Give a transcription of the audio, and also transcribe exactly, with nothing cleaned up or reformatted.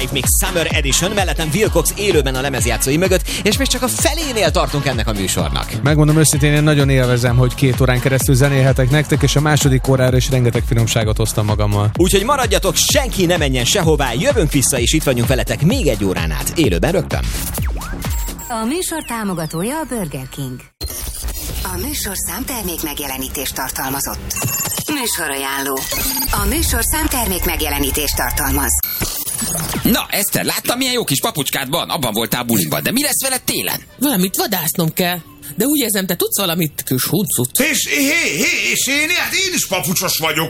Még Summer Edition, mellettem Will Cox élőben a lemezjátszói mögött, és még csak a felénél tartunk ennek a műsornak. Megmondom őszintén, én nagyon élvezem, hogy két órán keresztül zenélhetek nektek, és a második órára is rengeteg finomságot hoztam magammal. Úgyhogy maradjatok, senki ne menjen sehová, jövünk vissza, és itt vagyunk veletek még egy órán át, élőben rögtön. A műsor támogatója a Burger King. A műsorszám termék megjelenítést tartalmazott. Műsorajánló. A műsorszám termék megjelenítést tartalmaz. Na, Eszter, láttam, milyen jó kis papucskád van? Abban voltál buliban, de mi lesz veled télen? Valamit vadásznom kell. De úgy érzem, te tudsz valamit, kis huncut. És, hé, hé, és én, hát én is papucsos vagyok.